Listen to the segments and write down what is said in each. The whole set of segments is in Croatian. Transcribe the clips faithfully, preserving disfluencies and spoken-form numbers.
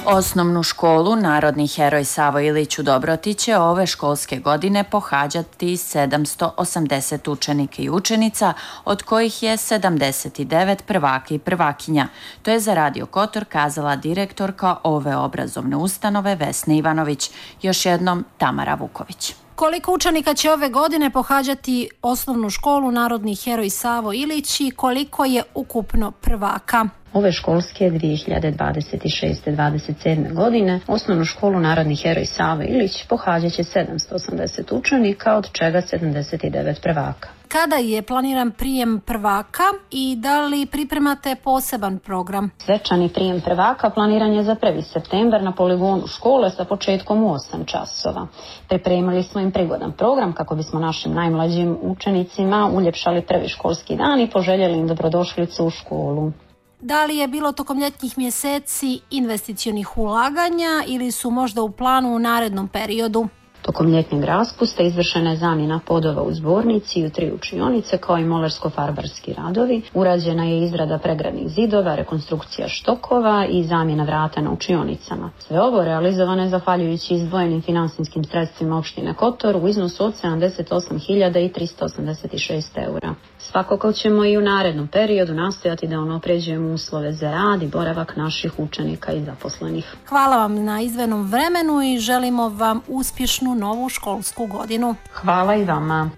Osnovnu školu Narodni heroj Savo Ilić u Dobroti će ove školske godine pohađati sedamsto osamdeset učenika i učenica, od kojih je sedamdeset devet prvaka i prvakinja. To je za Radio Kotor kazala direktorka ove obrazovne ustanove Vesna Ivanović. Još jednom Tamara Vuković. Koliko učenika će ove godine pohađati osnovnu školu Narodni heroj Savo Ilić i koliko je ukupno prvaka? Ove školske dvije hiljade dvadeset šeste dvadeset sedme godine osnovnu školu Narodni heroj Savo Ilić pohađat će sedamsto osamdeset učenika, od čega sedamdeset devet prvaka. Kada je planiran prijem prvaka i da li pripremate poseban program? Svečani prijem prvaka planiran je za prvi septembar na poligonu škole sa početkom u osam časova. Pripremili smo im prigodan program kako bismo našim najmlađim učenicima uljepšali prvi školski dan i poželjeli im dobrodošlicu u školu. Da li je bilo tokom ljetnih mjeseci investicionih ulaganja ili su možda u planu u narednom periodu? Tokom ljetnjeg raspusta izvršena je zamjena podova u zbornici i u tri učionice kao i molersko-farbarski radovi. Urađena je izrada pregradnih zidova, rekonstrukcija štokova i zamjena vrata na učionicama. Sve ovo realizovano je zahvaljujući izdvojenim finansijskim sredstvima opštine Kotor u iznosu od sedamdeset osam hiljada tristo osamdeset šest eura. Svakako ćemo i u narednom periodu nastojati da unapređujemo uslove za rad i boravak naših učenika i zaposlenih. Hvala vam na izdvojenom vremenu i želimo vam uspješnu novu školsku godinu. Hvala i vama.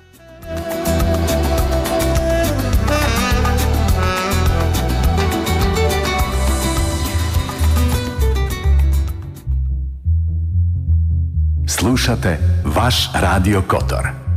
Slušate vaš Radio Kotor.